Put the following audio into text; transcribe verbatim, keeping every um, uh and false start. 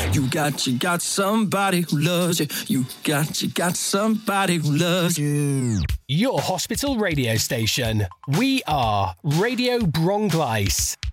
You got, you got somebody who loves you. You got, you got somebody who loves you. Your hospital radio station. We are Radio Bronglice.